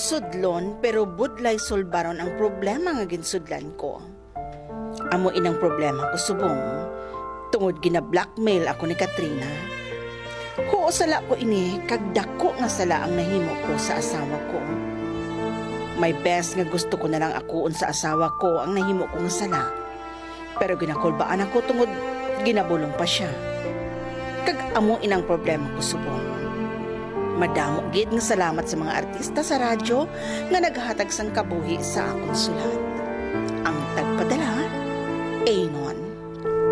sudlon pero budlay sulbaron ang problema nga ginsudlan ko. Amo inang problema ko subong, tungod gina-blackmail ako ni Katrina. Huo sala ko ini, kag dako nga sala ang nahimo ko sa asawa ko. May best nga gusto ko na lang akuon sa asawa ko ang nahimo ko nga sala. Pero ginakulbaan ako tungod ginabulong pa siya. Kag amo inang problema ko subong. Madamo gid nga salamat sa mga artista sa radyo nga naghatag sang kabuhi sa akong sulat. Ang